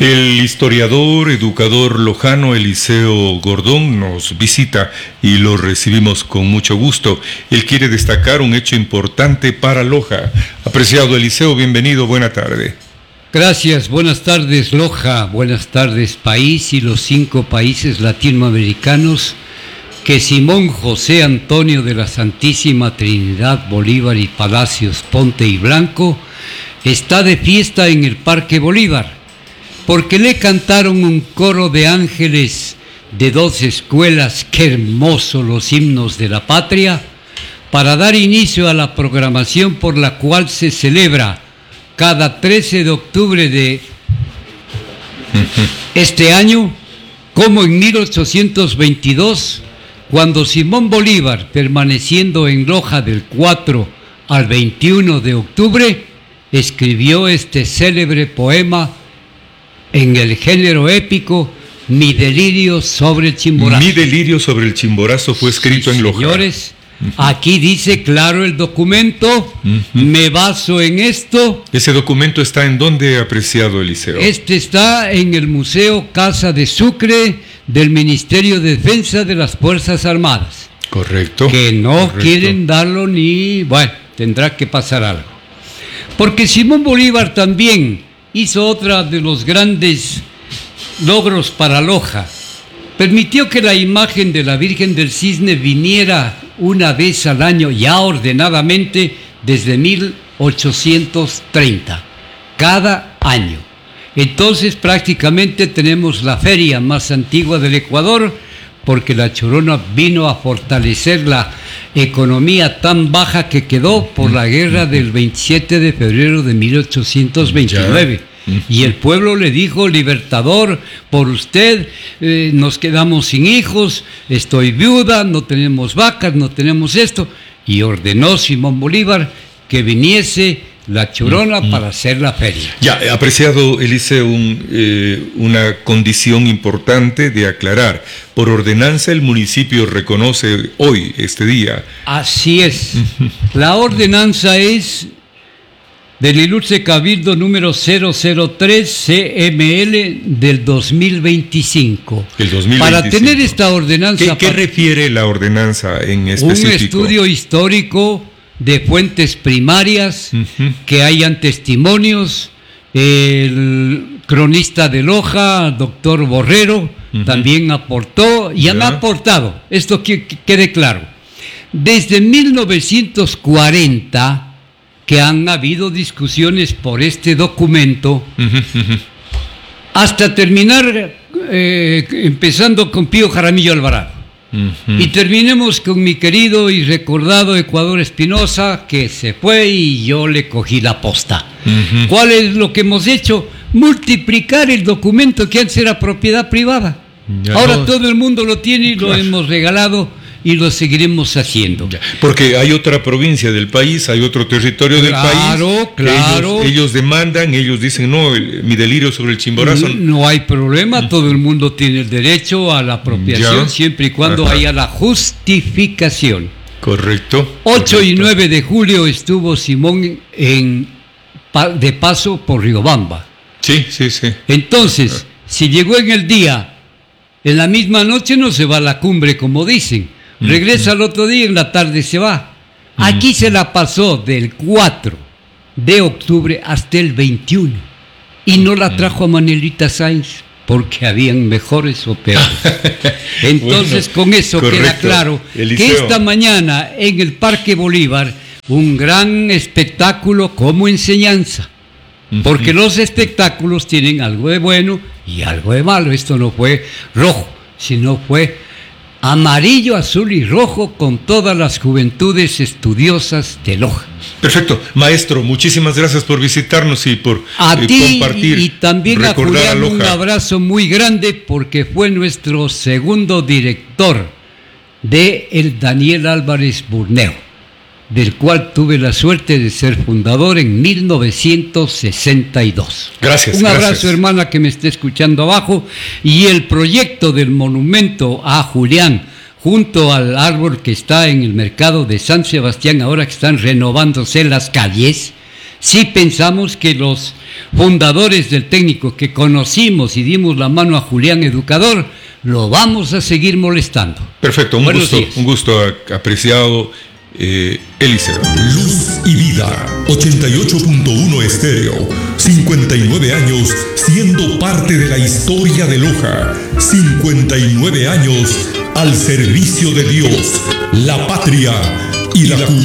El historiador, educador lojano Eliseo Gordón nos visita y lo recibimos con mucho gusto. Él quiere destacar un hecho importante para Loja. Apreciado Eliseo, bienvenido, buena tarde. Gracias, buenas tardes Loja, buenas tardes país y los 5 países latinoamericanos que Simón José Antonio de la Santísima Trinidad Bolívar y Palacios Ponte y Blanco está de fiesta en el Parque Bolívar, porque le cantaron un coro de ángeles de 2 escuelas, qué hermosos los himnos de la patria, para dar inicio a la programación por la cual se celebra cada 13 de octubre de este año, como en 1822, cuando Simón Bolívar, permaneciendo en Loja del 4 al 21 de octubre, escribió este célebre poema en el género épico, Mi delirio sobre el Chimborazo. Mi delirio sobre el Chimborazo fue escrito en Loja. Señores, aquí dice claro el documento, me baso en esto. ¿Ese documento está en dónde, apreciado Eliseo? Este está en el Museo Casa de Sucre del Ministerio de Defensa de las Fuerzas Armadas. Correcto. Que no quieren darlo ni... Bueno, tendrá que pasar algo. Porque Simón Bolívar también hizo otra de los grandes logros para Loja. Permitió que la imagen de la Virgen del Cisne viniera una vez al año, ya ordenadamente, desde 1830, cada año. Entonces prácticamente tenemos la feria más antigua del Ecuador, porque la Chorona vino a fortalecer la economía tan baja que quedó por la guerra del 27 de febrero de 1829. Y el pueblo le dijo: Libertador, por usted nos quedamos sin hijos, estoy viuda, no tenemos vacas, no tenemos esto. Y ordenó Simón Bolívar que viniese la Chorona para hacer la feria. Ya, apreciado Eliseo, una condición importante de aclarar. Por ordenanza el municipio reconoce hoy, este día. Así es. La ordenanza es del Ilustre Cabildo número 003 CML del 2025. El 2025. Para tener esta ordenanza... ¿Qué refiere la ordenanza en específico? Un estudio histórico de fuentes primarias, que hayan testimonios. El cronista de Loja, doctor Borrero, también aportó y han aportado, esto que quede claro, desde 1940 que han habido discusiones por este documento, hasta terminar, empezando con Pío Jaramillo Alvarado. Y terminemos con mi querido y recordado Ecuador Espinosa, que se fue y yo le cogí la posta. ¿Cuál es lo que hemos hecho? Multiplicar el documento que antes era propiedad privada. Ahora todo el mundo lo tiene y lo hemos regalado y lo seguiremos haciendo. Porque hay otra provincia del país, hay otro territorio del país. Claro. Ellos demandan, ellos dicen, no, mi delirio sobre el Chimborazo. No hay problema, todo el mundo tiene el derecho a la apropiación, siempre y cuando haya la justificación. Correcto. 8 y 9 de julio estuvo Simón de paso por Riobamba. Sí. Entonces, si llegó en el día, en la misma noche no se va a la cumbre, como dicen. Regresa al otro día, en la tarde se va. Aquí se la pasó del 4 de octubre hasta el 21. Y no la trajo a Manuelita Sáenz, porque habían mejores o peores. Entonces, con eso queda claro Eliseo, que esta mañana en el Parque Bolívar, un gran espectáculo como enseñanza. Porque los espectáculos tienen algo de bueno y algo de malo. Esto no fue rojo, sino fue amarillo, azul y rojo, con todas las juventudes estudiosas de Loja. Perfecto. Maestro, muchísimas gracias por visitarnos y por compartir. Y también a Julián un abrazo muy grande, porque fue nuestro segundo director de el Daniel Álvarez Burneo, del cual tuve la suerte de ser fundador en 1962. Gracias. Un abrazo, hermana, que me esté escuchando abajo. Y el proyecto del monumento a Julián, junto al árbol que está en el mercado de San Sebastián, ahora que están renovándose las calles, Sí pensamos que los fundadores del técnico que conocimos y dimos la mano a Julián Educador, lo vamos a seguir molestando. Perfecto, un gusto apreciado, Eliseo. Luz y Vida, 88.1 estéreo, 59 años siendo parte de la historia de Loja, 59 años al servicio de Dios, la patria y la cultura.